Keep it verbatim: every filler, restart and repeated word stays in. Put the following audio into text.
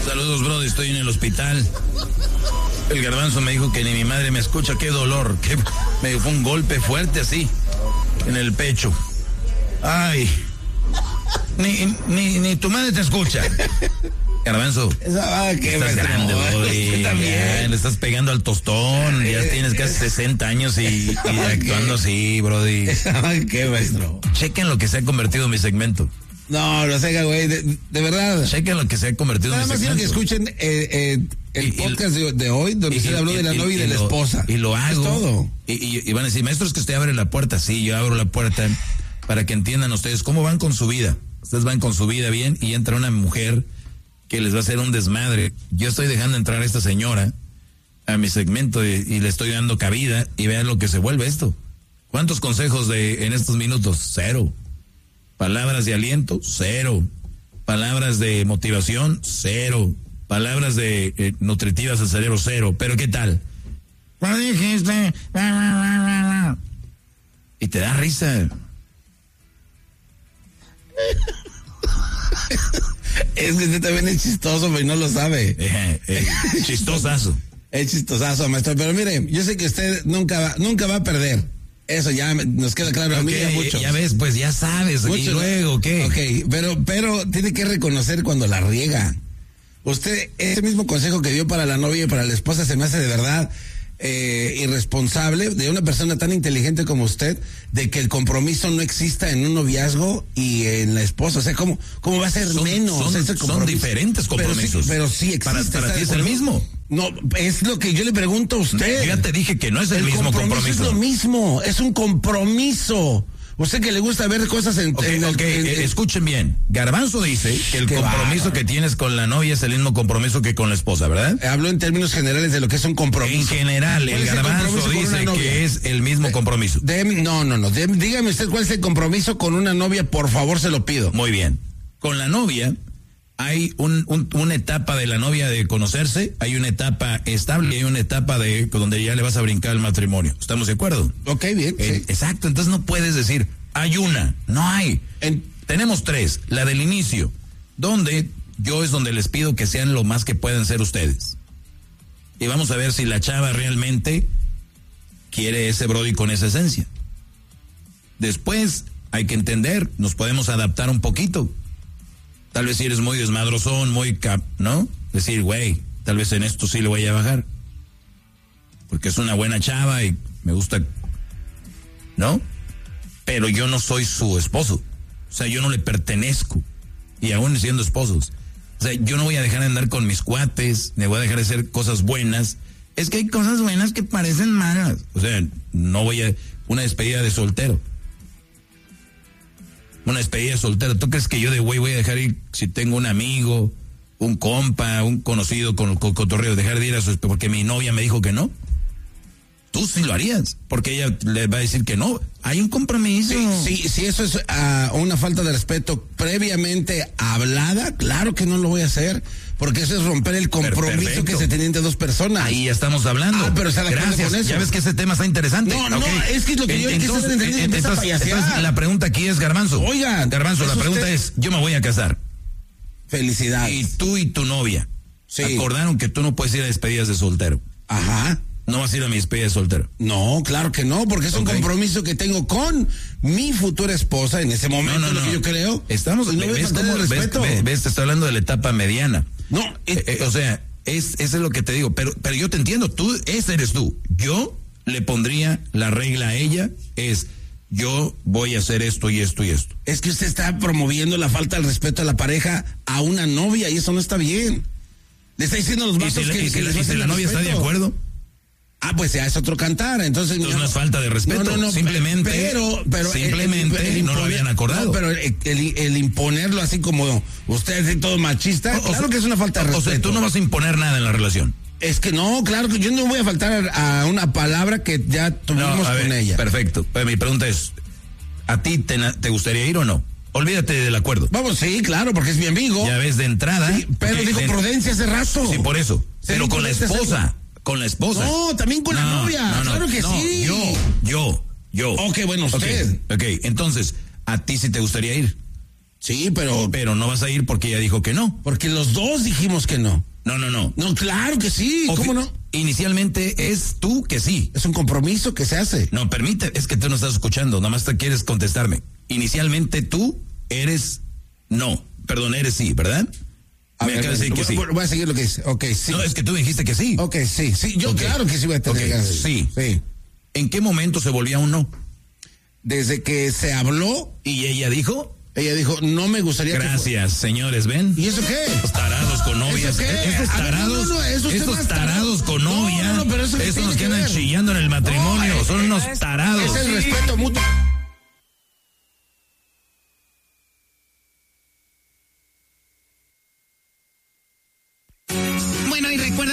Saludos, bro, estoy en el hospital. El Garbanzo me dijo que ni mi madre me escucha. Qué dolor, que me dio un golpe fuerte así en el pecho. Ay, ni, ni, ni tu madre te escucha. Garbanzo, ah, qué estás grande, brody, ya, le estás pegando al tostón, ya tienes casi sesenta años y, y actuando así, brody. ¿Qué, maestro? Chequen lo que se ha convertido en mi segmento. No, no sé, güey, de, de verdad. Chequen lo que se ha convertido Nada en mi segmento. Nada más quiero que escuchen eh, eh, el y, podcast de, de hoy, donde se habló de la novia y, y de la lo, esposa. Y lo hago. Es todo. Y, y, y van a decir, maestro, es que usted abre la puerta. Sí, yo abro la puerta para que entiendan ustedes cómo van con su vida. Ustedes van con su vida bien y entra una mujer que les va a hacer un desmadre. Yo estoy dejando entrar a esta señora a mi segmento y, y le estoy dando cabida y vean lo que se vuelve esto. ¿Cuántos consejos de en estos minutos? Cero. Palabras de aliento, cero. Palabras de motivación, cero. Palabras de eh, nutritivas al cerebro, cero. Pero ¿qué tal? ¿Cuál dijiste? Y te da risa. Es que usted también es chistoso, pero no lo sabe. Eh, eh, chistosazo. Es chistosazo, maestro. Pero mire, yo sé que usted nunca va, nunca va a perder. Eso ya nos queda claro. Okay, a mí ya mucho. Ya ves, pues ya sabes. Mucho, y luego, ¿qué? Ok, pero, pero tiene que reconocer cuando la riega. Usted, ese mismo consejo que dio para la novia y para la esposa se me hace de verdad eh, irresponsable de una persona tan inteligente como usted, de que el compromiso no exista en un noviazgo y en la esposa. O sea, ¿cómo, cómo va a ser son, menos? Son, ese son diferentes compromisos. Pero sí, pero sí existe. Para, para ti es el mismo. No, es lo que yo le pregunto a usted. Yo ya te dije que no es el, el mismo compromiso. compromiso. Es lo mismo, es un compromiso. Usted que le gusta ver cosas en... Ok, en, okay. En, en, escuchen bien. Garbanzo dice que el compromiso va, que tienes con la novia es el mismo compromiso que con la esposa, ¿verdad? Hablo en términos generales de lo que es un compromiso. En general, el Garbanzo dice que es el mismo compromiso. De, de, no, no, no. De, dígame usted cuál es el compromiso con una novia, por favor, se lo pido. Muy bien. Con la novia hay un, un, una etapa de la novia de conocerse, hay una etapa estable y hay una etapa de donde ya le vas a brincar al matrimonio. ¿Estamos de acuerdo? Ok, bien. Eh, sí. Exacto, entonces no puedes decir, hay una, no hay. En, tenemos tres, la del inicio, donde yo es donde les pido que sean lo más que puedan ser ustedes. Y vamos a ver si la chava realmente quiere ese brody con esa esencia. Después hay que entender, nos podemos adaptar un poquito. Tal vez si eres muy desmadrozón, muy cap, ¿no? Decir, güey, tal vez en esto sí le voy a bajar. Porque es una buena chava y me gusta, ¿no? Pero yo no soy su esposo. O sea, yo no le pertenezco. Y aún siendo esposos. O sea, yo no voy a dejar de andar con mis cuates, me voy a dejar de hacer cosas buenas. Es que hay cosas buenas que parecen malas. O sea, no voy a... Una despedida de soltero. Una despedida de soltero. ¿Tú crees que yo de güey voy a dejar ir si tengo un amigo, un compa, un conocido con, con cotorreo, dejar de ir a su... porque mi novia me dijo que no? Tú sí lo harías, porque ella le va a decir que no. Hay un compromiso. Sí, sí, si eso es uh, una falta de respeto previamente hablada, claro que no lo voy a hacer, porque eso es romper el compromiso Perfecto. que se tenía entre dos personas. Ahí ya estamos hablando. Ah, pero está de acuerdo con eso. Ya ves que ese tema está interesante. No, no, okay. es que es lo que yo entonces, entonces, entonces, entonces la pregunta aquí es, Garbanzo. Oigan, Garbanzo, la pregunta usted? es, yo me voy a casar. Felicidades. Y tú y tu novia sí. acordaron que tú no puedes ir a despedidas de soltero. Ajá. ¿No vas a ir a mi despedida de soltero? No, claro que no, porque es okay. un compromiso que tengo con mi futura esposa en ese momento, no, no, no. lo que yo creo. Estamos, no ves, cómo, ves, ves, ves, te estoy hablando de la etapa mediana. No, eh, eh, o sea, es, eso es lo que te digo, pero, pero yo te entiendo, tú, ese eres tú. Yo le pondría la regla a ella, es, yo voy a hacer esto y esto y esto. Es que usted está promoviendo la falta de respeto a la pareja a una novia y eso no está bien. Le está diciendo a los vatos si que, la, que, y si, les y si la novia respeto. está de acuerdo. Ah, pues ya es otro cantar, entonces... Entonces no es falta de respeto, no, no, no, simplemente, pero, pero el, simplemente el, el imponer, no lo habían acordado. No, pero el, el, el imponerlo así como usted es todo machista, o, claro o, que es una falta de respeto. O sea, tú no vas a imponer nada en la relación. Es que no, claro que yo no voy a faltar a una palabra que ya tuvimos no, ver, con ella. Perfecto, pues mi pregunta es, ¿a ti te, te gustaría ir o no? Olvídate del acuerdo. Vamos, sí, claro, porque es mi amigo. Ya ves, de entrada... Sí, pero okay, dijo de, Prudencia hace rato. Sí, por eso, sí, pero con la esposa... Con la esposa. No, también con no, la novia. No, no, claro que no, sí. Yo, yo, yo. Ok, bueno, usted. Ok, okay. Entonces, ¿a ti sí te gustaría ir? Sí, pero... Pero no vas a ir porque ella dijo que no. Porque los dos dijimos que no. No, no, no. No, claro que sí, Ofi- ¿cómo no? Inicialmente es tú que sí. Es un compromiso que se hace. No, permite, es que tú no estás escuchando, nomás te quieres contestarme. Inicialmente tú eres no, perdón, eres sí, ¿verdad? A Me ver, acabas de decir que sí. voy, voy a seguir lo que dice. Ok, sí. No, es que tú dijiste que sí. Ok, sí, sí. Yo Ok. claro que sí voy a tener Ok, ganas. sí. Sí. ¿En qué momento se volvía un no? Desde que se habló, Y ella dijo, ella dijo, no me gustaría que... gracias, señores, ven. ¿Y eso qué? Estos tarados con novias. ¿Eso qué? Estos A ver, tarados, no, no, no, esos estos temas tarados con no, novia. no, no, pero eso qué Esos tiene los que que andan ver. chillando en el matrimonio. No, son eh, unos es- tarados. Es el respeto mutuo.